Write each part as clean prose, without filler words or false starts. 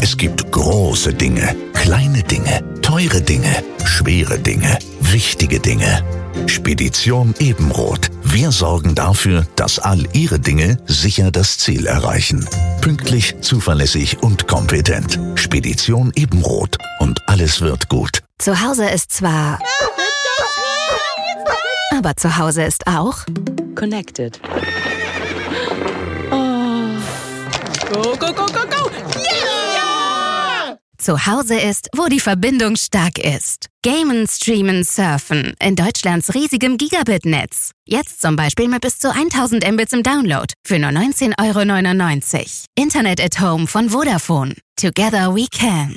Es gibt große Dinge, kleine Dinge, teure Dinge, schwere Dinge, wichtige Dinge. Spedition Ebenroth. Wir sorgen dafür, dass all Ihre Dinge sicher das Ziel erreichen. Pünktlich, zuverlässig und kompetent. Spedition Ebenroth. Und alles wird gut. Zu Hause ist zwar... Aber zu Hause ist auch... Connected. Go, go, go, go, go! Yeah! Zu Hause ist, wo die Verbindung stark ist. Gamen, Streamen, Surfen in Deutschlands riesigem Gigabit-Netz. Jetzt zum Beispiel mit bis zu 1000 Mbits im Download für nur 19,99 €. Internet at Home von Vodafone. Together we can.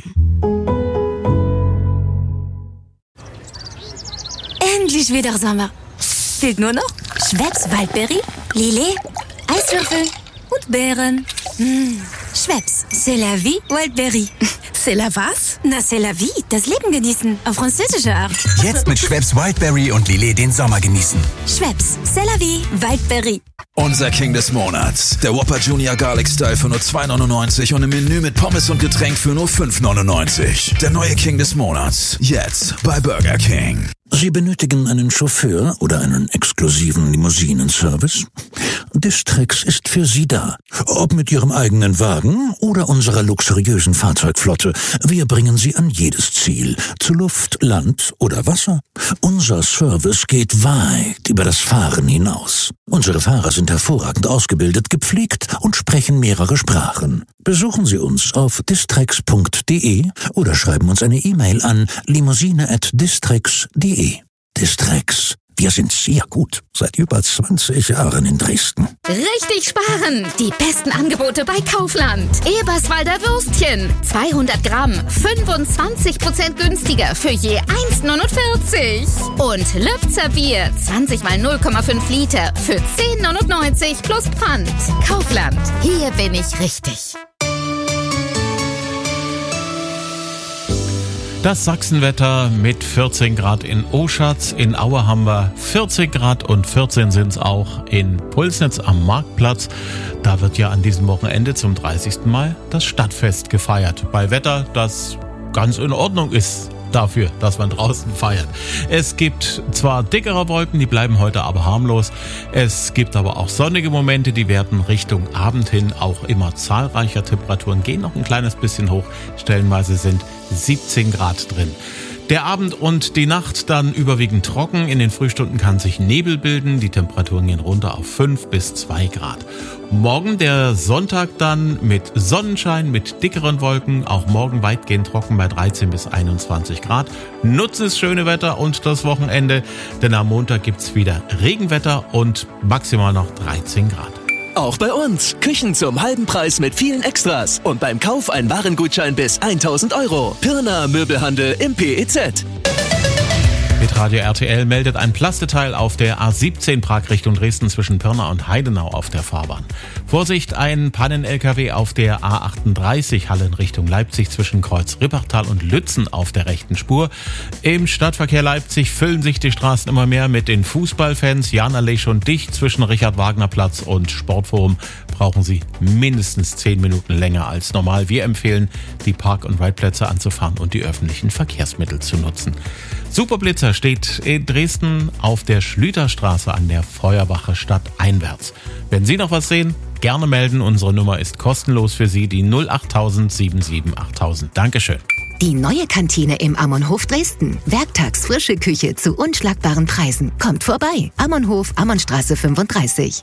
Endlich wieder Sommer. Fehlt nur noch Schweppes Waldbeere, Lillet, Eiswürfel und Beeren. Schweppes, c'est la vie, Waldbeere. C'est la was? Na, c'est la vie, das Leben genießen, auf französische Art. Jetzt mit Schweppes Wildberry und Lillet den Sommer genießen. Schweppes, c'est la vie, Waldbeere. Unser King des Monats. Der Whopper Junior Garlic Style für nur 2,99 € und im Menü mit Pommes und Getränk für nur 5,99 €. Der neue King des Monats. Jetzt bei Burger King. Sie benötigen einen Chauffeur oder einen exklusiven Limousinenservice? Distrix ist für Sie da. Ob mit Ihrem eigenen Wagen oder unserer luxuriösen Fahrzeugflotte. Wir bringen Sie an jedes Ziel. Zu Luft, Land oder Wasser. Unser Service geht weit über das Fahren hinaus. Unsere Fahrer sind hervorragend ausgebildet, gepflegt und sprechen mehrere Sprachen. Besuchen Sie uns auf distrix.de oder schreiben uns eine E-Mail an limousine@distrix.de. Distrix. Wir sind sehr gut. Seit über 20 Jahren in Dresden. Richtig sparen! Die besten Angebote bei Kaufland. Eberswalder Würstchen. 200 Gramm. 25% günstiger für je 1,49 €. Und Lübzer Bier. 20 mal 0,5 Liter für 10,99 € plus Pfand. Kaufland. Hier bin ich richtig. Das Sachsenwetter mit 14 Grad in Oschatz, in Aue haben wir 14 Grad und 14 sind es auch in Pulsnitz am Marktplatz. Da wird ja an diesem Wochenende zum 30. Mal das Stadtfest gefeiert. Bei Wetter, das ganz in Ordnung ist dafür, dass man draußen feiert. Es gibt zwar dickere Wolken, die bleiben heute aber harmlos. Es gibt aber auch sonnige Momente, die werden Richtung Abend hin auch immer zahlreicher. Temperaturen gehen noch ein kleines bisschen hoch. Stellenweise sind 17 Grad drin. Der Abend und die Nacht dann überwiegend trocken. In den Frühstunden kann sich Nebel bilden. Die Temperaturen gehen runter auf 5 bis 2 Grad. Morgen der Sonntag dann mit Sonnenschein, mit dickeren Wolken. Auch morgen weitgehend trocken bei 13 bis 21 Grad. Nutzt das schöne Wetter und das Wochenende, denn am Montag gibt's wieder Regenwetter und maximal noch 13 Grad. Auch bei uns. Küchen zum halben Preis mit vielen Extras. Und beim Kauf ein Warengutschein bis 1.000 €. Pirna Möbelhandel im PEZ. Hitradio RTL meldet ein Plasteteil auf der A17 Prag Richtung Dresden zwischen Pirna und Heidenau auf der Fahrbahn. Vorsicht, ein Pannen-LKW auf der A38 Halle in Richtung Leipzig zwischen Kreuz Rippertal und Lützen auf der rechten Spur. Im Stadtverkehr Leipzig füllen sich die Straßen immer mehr mit den Fußballfans. Jahnallee schon dicht zwischen Richard-Wagner-Platz und Sportforum. Brauchen Sie mindestens 10 Minuten länger als normal. Wir empfehlen, die Park- und Reitplätze anzufahren und die öffentlichen Verkehrsmittel zu nutzen. Superblitzer steht in Dresden auf der Schlüterstraße an der Feuerwache stadteinwärts. Wenn Sie noch was sehen, gerne melden. Unsere Nummer ist kostenlos für Sie, die 08000 77 8000. Dankeschön. Die neue Kantine im Ammonhof Dresden. Werktags frische Küche zu unschlagbaren Preisen. Kommt vorbei. Ammonhof, Ammonnstraße 35.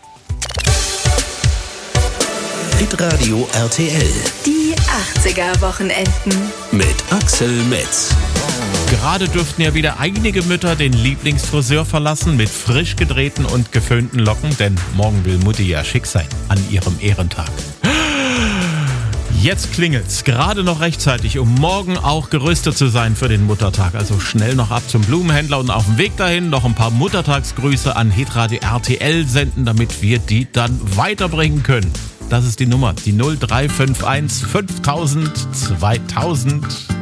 Hitradio RTL Die 80er-Wochenenden. mit Axel Metz. Gerade dürften ja wieder einige Mütter den Lieblingsfriseur verlassen mit frisch gedrehten und geföhnten Locken, denn morgen will Mutti ja schick sein an ihrem Ehrentag. Jetzt klingelt's, gerade noch rechtzeitig, um morgen auch gerüstet zu sein für den Muttertag. Also schnell noch ab zum Blumenhändler und auf dem Weg dahin noch ein paar Muttertagsgrüße an Hitradio RTL senden, damit wir die dann weiterbringen können. Das ist die Nummer, die 0351 5000 2000.